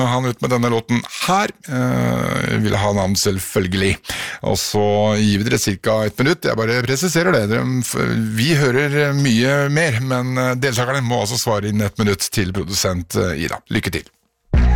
han ut med denne låten her, vil ha navn selvfølgelig. Og så gir vi dere cirka 1 minutt, jeg bare presiserer det. Vi hører mye mer, men deltakerne må også svare inn 1 minutt til produsent Ida. Lykke til!